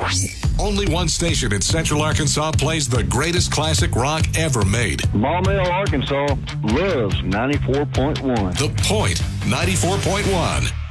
Only one station in Central Arkansas plays the greatest classic rock ever made. Ball Mill, Arkansas loves 94.1. The Point, 94.1.